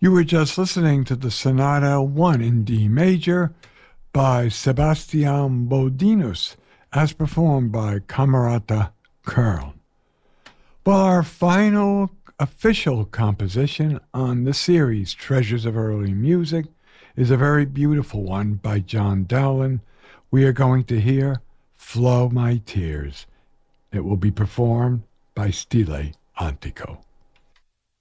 You were just listening to the Sonata 1 in D major by Sebastian Bodinus, as performed by Camerata Köln. Well, our final official composition on the series, Treasures of Early Music, is a very beautiful one by John Dowland. We are going to hear Flow My Tears. It will be performed by Stile Antico.